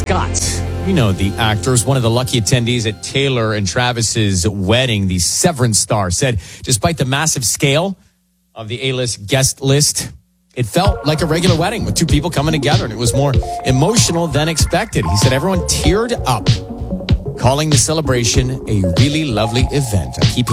Scott. You know the actors, one of the lucky attendees at Taylor and Travis's wedding, the Severance star, said despite the massive scale of the A-list guest list, it felt like a regular wedding with two people coming together, and it was more emotional than expected. He said everyone teared up, calling the celebration a really lovely event. I keep